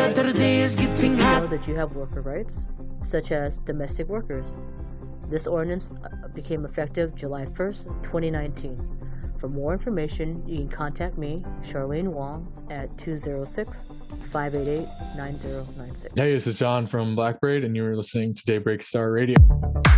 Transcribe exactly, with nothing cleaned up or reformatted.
Did you know that you have worker rights, such as domestic workers? This ordinance became effective July first, twenty nineteen. For more information, you can contact me, Charlene Wong, at two oh six, five eight eight, nine oh nine six. Hey, this is John from Blackbraid, and you were listening to Daybreak Star Radio.